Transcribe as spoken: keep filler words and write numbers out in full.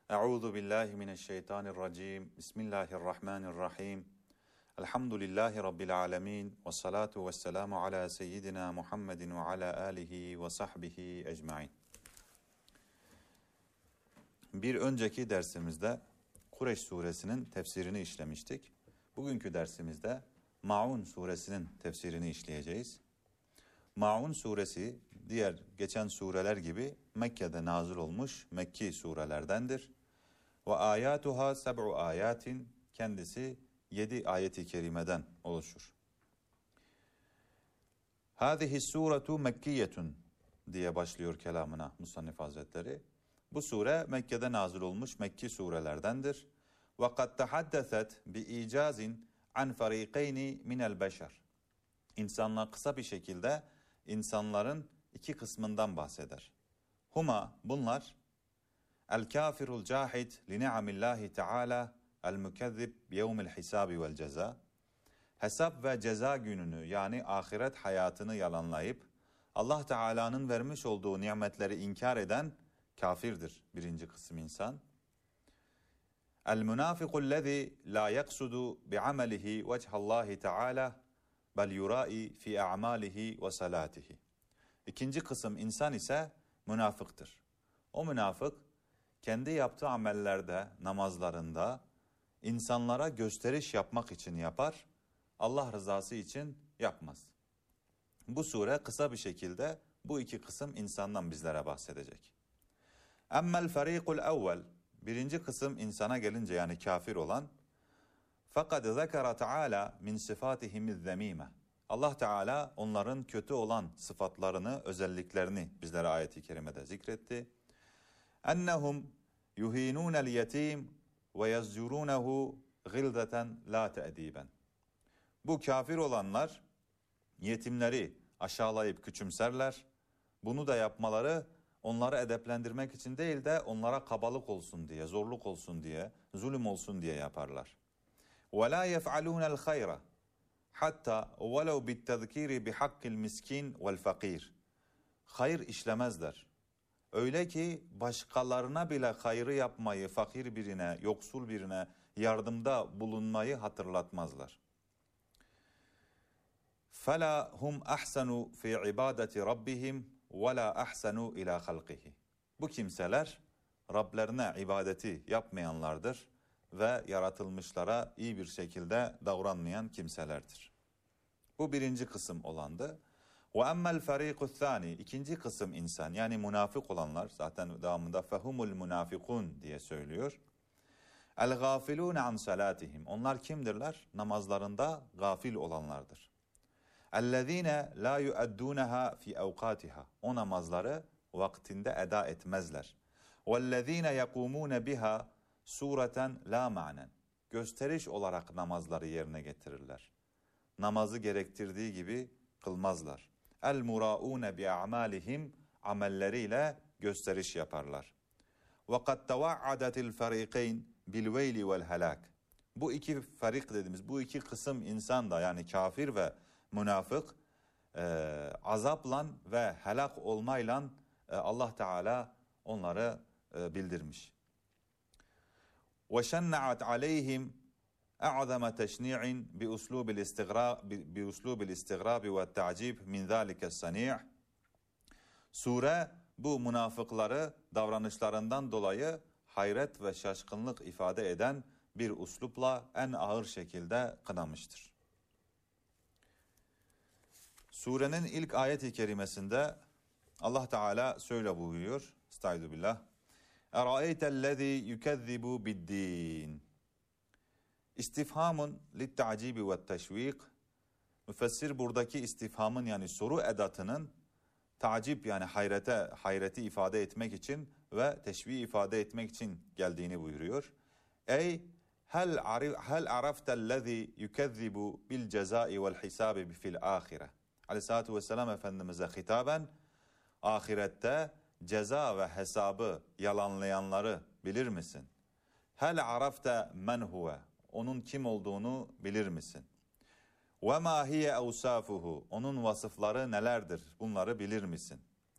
Euzu billahi mineşşeytanirracim. Bismillahirrahmanirrahim. Elhamdülillahi rabbil alamin ve salatu vesselamu ala seyyidina Muhammedin ve ala alihi ve sahbihi ecmaîn. Bir önceki dersimizde Kureyş suresinin tefsirini işlemiştik. Bugünkü dersimizde Maun suresinin tefsirini işleyeceğiz. Maun suresi diğer geçen sureler gibi Mekke'de nazil olmuş Mekki surelerdendir. Ve ayatuha seb'u ayatin, kendisi yedi ayeti kerimeden oluşur. Hâzihi suretu mekkiyetun diye başlıyor kelamına Musannif Hazretleri. Bu sure Mekke'de nazil olmuş Mekki surelerdendir. Ve kad tehaddeset bi icazin an farikayni minel beşer. İnsanlar kısa bir şekilde insanların iki kısmından bahseder. Huma, bunlar el kafirul cahid li ni'amillahi teala el mükezzib yevmil hisabi vel ceza. Hesap ve ceza gününü yani ahiret hayatını yalanlayıp Allah Teala'nın vermiş olduğu nimetleri inkar eden kafirdir birinci kısım insan. El münafıkul lezî la yaksudu bi amelihi vechhallahi teala bel yurai fi a'malihi ve salatihi. İkinci kısım insan ise münafıktır. O münafık kendi yaptığı amellerde, namazlarında insanlara gösteriş yapmak için yapar, Allah rızası için yapmaz. Bu sure kısa bir şekilde bu iki kısım insandan bizlere bahsedecek. Emmel ferikul evvel, birinci kısım insana gelince yani kafir olan, fakat zekara Teala min sıfatihimiz zemime. Allah Teala onların kötü olan sıfatlarını, özelliklerini bizlere ayet-i kerimede zikretti. Ennehum yuhinûnel yetim ve yazcurûnehu gildeten la te'diben. Bu kafir olanlar yetimleri aşağılayıp küçümserler. Bunu da yapmaları onları edeplendirmek için değil de onlara kabalık olsun diye, zorluk olsun diye, zulüm olsun diye yaparlar. Ve la yef'alûnel hayra hatta velev bittezkîri bihakkil miskin vel fakir. Hayır işlemezler. Öyle ki başkalarına bile hayrı yapmayı, fakir birine, yoksul birine yardımda bulunmayı hatırlatmazlar. فَلَا هُمْ أَحْسَنُوا فِي عِبَادَةِ رَبِّهِمْ وَلَا أَحْسَنُوا إِلَى خَلْقِهِ. Bu kimseler Rablerine ibadeti yapmayanlardır ve yaratılmışlara iyi bir şekilde davranmayan kimselerdir. Bu birinci kısım olandı. وَاَمَّا الْفَر۪يقُ الثَّانِي, ikinci kısım insan yani münafık olanlar, zaten devamında فَهُمُ الْمُنَافِقُونَ diye söylüyor. الْغَافِلُونَ عَنْ صَلَاتِهِمْ, onlar kimdirler? Namazlarında gafil olanlardır. اَلَّذ۪ينَ لَا يُؤَدُّونَهَا فِي اَوْقَاتِهَا, o namazları vaktinde eda etmezler. وَالَّذ۪ينَ يَقُومُونَ بِهَا sureten la manen, gösteriş olarak namazları yerine getirirler. Namazı gerektirdiği gibi kılmazlar. El muraune bi a'malihim, amelleriyle gösteriş yaparlar. Ve kad teva'adatil fariqayn bil veyli vel helak. Bu iki farik dediğimiz bu iki kısım insan da yani kafir ve münafık e, azapla ve helak olmayla e, Allah Teala onları e, bildirmiş. Ve şenna'at aleyhim اَعْظَمَ تَشْنِيعٍ بِأُسْلُوبِ الْاِسْتِغْرَابِ وَالتَّعْجِيبِ مِنْ ذَٰلِكَ السَّنِيعِ. Sure bu münafıkları davranışlarından dolayı hayret ve şaşkınlık ifade eden bir üslupla en ağır şekilde kınamıştır. Surenin ilk ayet-i kerimesinde Allah Teala şöyle buyuruyor. Estaizu billah. اَرَأَيْتَ الَّذ۪ي يُكَذِّبُ بِالدِّينِ. İstifhamın litta'cibi ve teşvik. Müfessir buradaki istifhamın yani soru edatının tacip yani hayrete, hayreti ifade etmek için ve teşvi ifade etmek için geldiğini buyuruyor. Ey hel hel araftellezî yukezzibu bil cezai vel hisabi fil ahire. Aleyhissalatu vesselam Efendimiz'e hitaben ahirette ceza ve hesabı yalanlayanları bilir misin? Hel arafte men huve. Onun kim olduğunu bilir misin? وَمَا هِيَ اَوْسَافُهُ, onun vasıfları nelerdir? Bunları bilir misin?